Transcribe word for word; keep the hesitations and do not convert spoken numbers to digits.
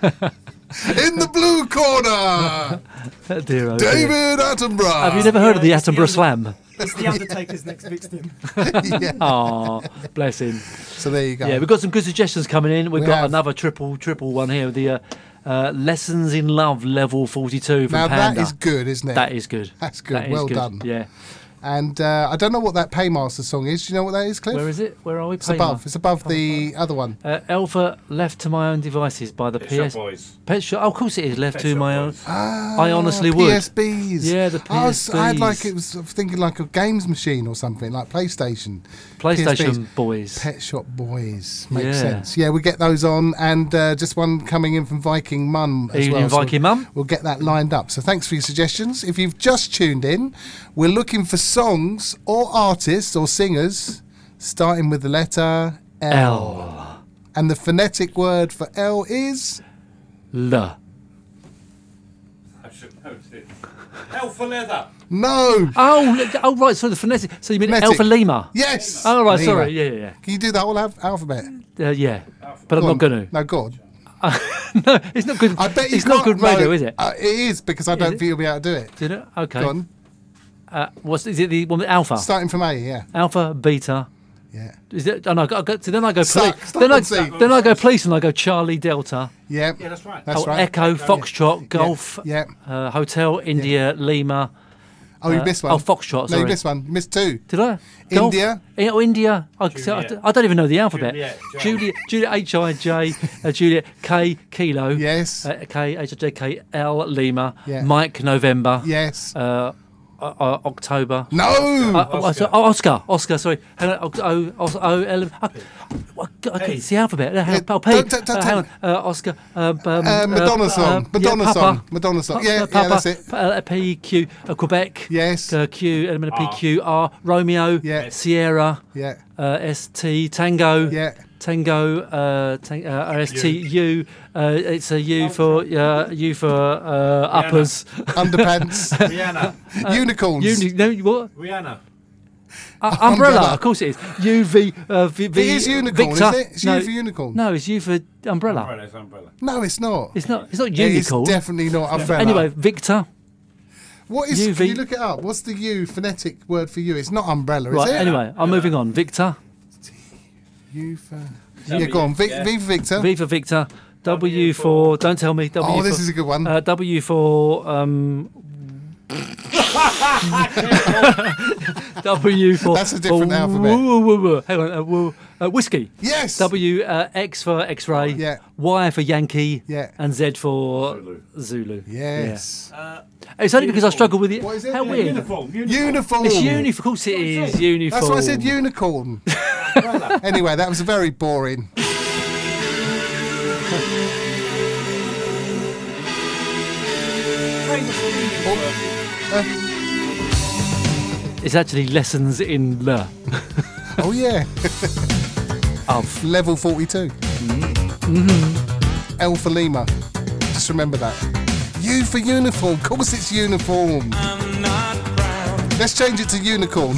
In the blue corner, Dear, oh, David Attenborough. Have you never heard of the Yeah, it's the Attenborough other- Slam? It's the Undertaker's next victim. Yeah. Oh, bless him. So there you go. Yeah, we've got some good suggestions coming in. We've We got have. another triple triple one here. The uh, uh, Lessons in Love level forty-two from Now Panda. that is good, isn't it? That is good. That's good. That is Well good. done. Yeah. And uh, I don't know what that Paymaster song is. Do you know what that is, Cliff? Where is it? Where are we? It's above. It's above the other one. Uh, Alpha Left to My Own Devices by the Pet P Shop S. Boys. Pet Shop. Oh, of course it is. Left Pet to Shop My Own. Boys. Ah, I honestly P would. S Bs. Yeah, the I, was, I had P S Bs. like it was thinking like a games machine or something, like PlayStation. PlayStation P S Bs. Boys. Pet Shop Boys. Makes Yeah. sense. Yeah, we get those on, and uh, just one coming in from Viking Mum as Evening, well. so Viking Mum. We'll get that lined up. So thanks for your suggestions. If you've just tuned in, we're looking for songs or artists or singers starting with the letter L. L. And the phonetic word for L is L. I should know it. Hell for leather. no. Oh, le- oh right. So the phonetic. So you mean Phonetic. Alpha Lima? Yes. Oh right. Lima. Sorry. Yeah, yeah, Can you do the whole al- alphabet? yeah. Uh, yeah. But I'm Go not on. going to. No, go on. No, it's not good. I bet you it's not can't- good radio, no, is it? Uh, it is because I don't it? think you'll be able to do it. Did it? Okay. Go on. Uh, what's is it? The one with Alpha? Starting from A, yeah. Alpha, Beta. Yeah. Is it? Oh, no, I go, I go, so then I go Start- police. start Then I, on C. then I go police and I go Charlie Delta. Yeah. Yeah, that's right. That's oh, right. Echo, Foxtrot, Golf, Yeah. Uh, Hotel, India, Lima. Oh, you uh, missed one. Oh, Foxtrot. No, Sorry. you missed one. You missed two. Did I? Golf? India. Eh, Oh, India. I, so I, Juliet. I don't even know the alphabet. Juliet, J. Juliet, Juliet, H I J, uh, Juliet, K, Kilo. Yes. Uh, K, H I J, K, L, Lima. Yeah. Mike, November. Yes. Uh, uh, uh, October. No. Uh, oh, so- oh, Oscar, Oscar, sorry. Hang on, oh, oh, oh, L, oh, okay, it's the alphabet. Hang on, oh, P. Don't- don't- don't- uh, hang on, uh, Oscar. Um, um, Uh, Madonna song. Madonna yeah, song. Papa. Madonna song. Pa- Yeah, uh, yeah, Papa, that's it. P, uh, P, Q, uh, Quebec. Yes. Uh, Q, element of P, R. Q, R, Romeo. Yeah. Sierra. Yeah. Uh, S, T, Tango. Yeah. Tango, uh, tang, uh, R S T U. Uh, it's a U for uh, U for uh, uppers. Underpants. Rihanna. Unicorns. Uni, no, what? Rihanna. Uh, umbrella. Umbrella. Of course it is. U V. Uh, v, v, It is unicorn, Victor. is it? It's no, U for unicorn. No, it's U for umbrella. Umbrella's umbrella. No, it's not. It's not. It's not It is unicorn. definitely not umbrella. Anyway, Victor. what is? U V. Can you look it up? What's the U phonetic word for you? It's not umbrella, is Right. it? Anyway, I'm moving on. Victor. U for. Yeah, go on. Vic, yeah. V for Victor. V for Victor. W for. Don't tell me. W oh, this for, is a good one. Uh, w for. Um, W for. That's a different for alphabet. Woo, woo, woo. Hang on. Uh, woo, uh, whiskey. yes. W uh, X for X-ray. Yeah. Y for Yankee. Yeah. And Z for Zulu. Zulu. Yes. Uh, Yeah. It's only because I struggle with it. What is it? How Yeah, weird. uniform. Uniform. Uniform. It's uniform. Of course it is. Uniform. That's why I said unicorn. Anyway, that was very boring. It's actually lessons in le. Oh yeah. Of. Level forty-two. Mm-hmm. L for Lima. Just remember that. U for uniform. Of course it's uniform. Let's change it to unicorn.